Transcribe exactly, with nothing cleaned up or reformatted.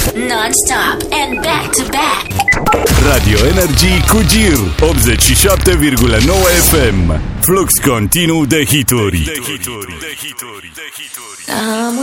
Non-stop and back-to-back. Radio Energy cu Gir optzeci și șapte virgulă nouă F M. Flux continuu de hituri. Am